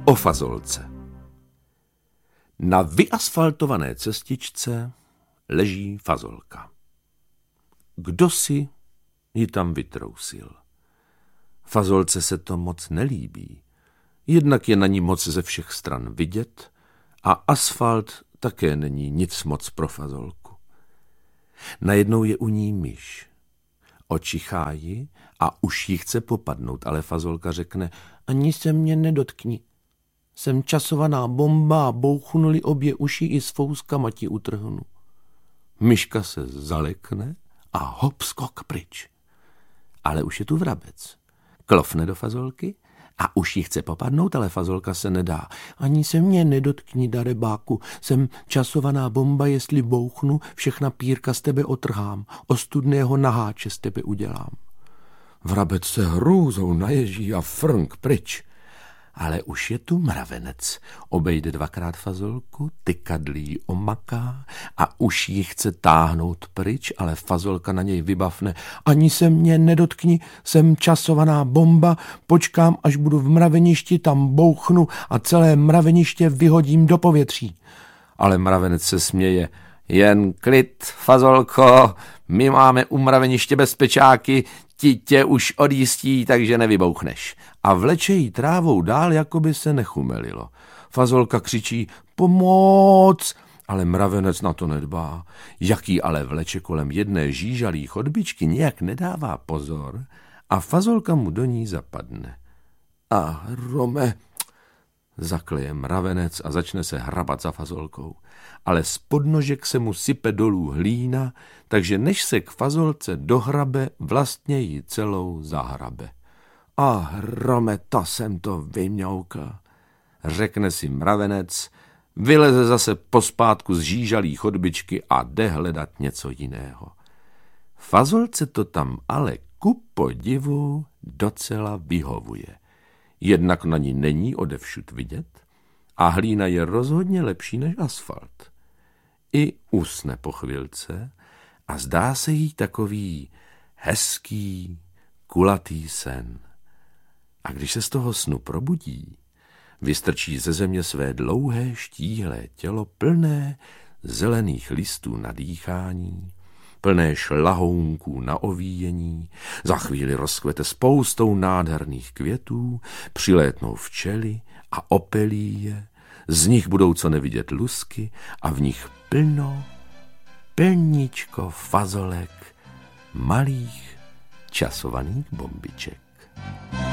o fazolce. Na vyasfaltované cestičce leží fazolka. Kdo si ji tam vytrousil? Fazolce se to moc nelíbí. Jednak je na ní moc ze všech stran vidět a asfalt také není nic moc pro fazolku. Najednou je u ní myš. Očichá ji a už ji chce popadnout, ale fazolka řekne: ani se mě nedotkni. Jsem časovaná bomba a bouchnuli obě uši i s fouskama ti utrhnu. Myška se zalekne a hop skok pryč. Ale už je tu vrabec. Klofne do fazolky a už ji chce popadnout, ale fazolka se nedá. Ani se mě nedotkni, darebáku, jsem časovaná bomba, jestli bouchnu, všechna pírka z tebe otrhám, ostudného naháče z tebe udělám. Vrabec se hrůzou naježí a frnk pryč. Ale už je tu mravenec. Obejde dvakrát fazolku, tykadlí omaká a už ji chce táhnout pryč, ale fazolka na něj vybavne. Ani se mě nedotkni, jsem časovaná bomba, počkám, až budu v mraveništi, tam bouchnu a celé mraveniště vyhodím do povětří. Ale mravenec se směje. Jen klid, fazolko, my máme u mraveniště bezpečáky, ti tě už odjistí, takže nevybouchneš. A vleče jí trávou dál, jako by se nechumelilo. Fazolka křičí: pomoc! Ale mravenec na to nedbá. Jaký ale vleče kolem jedné žížalý chodbičky, nějak nedává pozor a fazolka mu do ní zapadne. A Rome, zakleje mravenec a začne se hrabat za fazolkou. Ale z podnožek se mu sype dolů hlína, takže než se k fazolce dohrabe, vlastně ji celou zahrabe. A Rome, to jsem to vymňoukl, řekne si mravenec, vyleze zase pospátku z žížalý chodbičky a jde hledat něco jiného. Fazolce to tam ale ku podivu docela vyhovuje. Jednak na ní není odevšud vidět a hlína je rozhodně lepší než asfalt. I usne po chvilce a zdá se jí takový hezký, kulatý sen. A když se z toho snu probudí, vystrčí ze země své dlouhé, štíhlé tělo plné zelených listů na dýchání, plné šlahounků na ovíjení, za chvíli rozkvete spoustou nádherných květů, přilétnou včely a opelí je, z nich budou co nevidět lusky a v nich plníčko fazolek, malých časovaných bombiček.